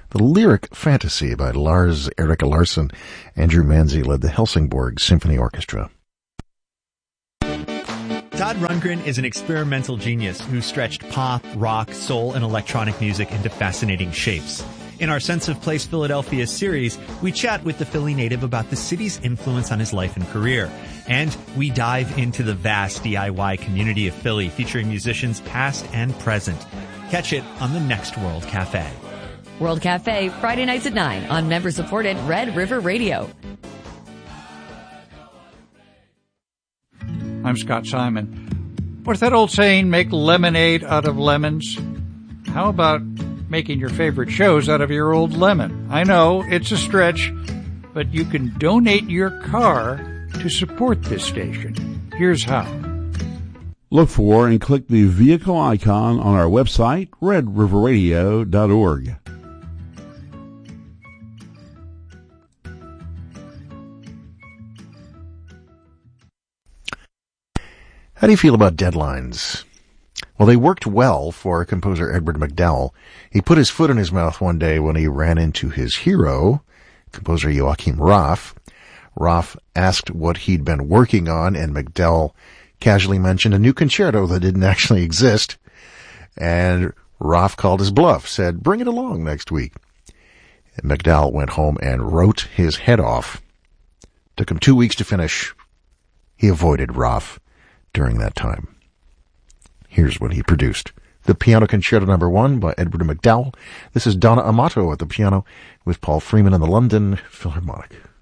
The Lyric Fantasy by Lars Erika Larsson. Andrew Manzi led the Helsingborg Symphony Orchestra. Todd Rundgren is an experimental genius who stretched pop, rock, soul, and electronic music into fascinating shapes. In our Sense of Place Philadelphia series, we chat with the Philly native about the city's influence on his life and career. And we dive into the vast DIY community of Philly, featuring musicians past and present. Catch it on the next World Cafe. World Cafe, Friday nights at 9 on member-supported Red River Radio. I'm Scott Simon. What's that old saying, make lemonade out of lemons? How about making your favorite shows out of your old lemon? I know, it's a stretch, but you can donate your car to support this station. Here's how. Look for and click the vehicle icon on our website, redriverradio.org. How do you feel about deadlines? Well, they worked well for composer Edward McDowell. He put his foot in his mouth one day when he ran into his hero, composer Joachim Raff. Raff asked what he'd been working on, and McDowell casually mentioned a new concerto that didn't actually exist. And Raff called his bluff, said, "Bring it along next week." And McDowell went home and wrote his head off. Took him 2 weeks to finish. He avoided Raff during that time. Here's what he produced. The Piano Concerto No. 1 by Edward McDowell. This is Donna Amato at the piano with Paul Freeman and the London Philharmonic.